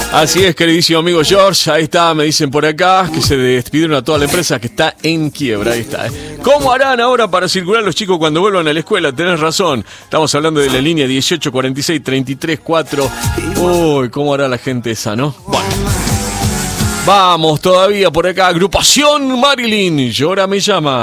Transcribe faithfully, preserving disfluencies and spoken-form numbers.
Así es, queridísimo amigo George. Ahí está, me dicen por acá que se despidieron a toda la empresa que está en quiebra. Ahí está. ¿eh? ¿Cómo harán ahora para circular los chicos cuando vuelvan a la escuela? Tenés razón. Estamos hablando de la línea dieciocho cuarenta y seis treinta y tres cuatro. Uy, ¿cómo hará la gente esa, no? Bueno. Vamos todavía por acá. Agrupación Marilyn. Llora me llama.